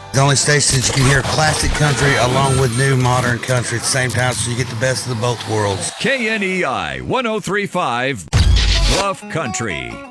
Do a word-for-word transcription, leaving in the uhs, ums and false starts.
The only station that you can hear classic country along with new modern country at the same time, so you get the best of the both worlds. K N E I one oh three point five Bluff Country.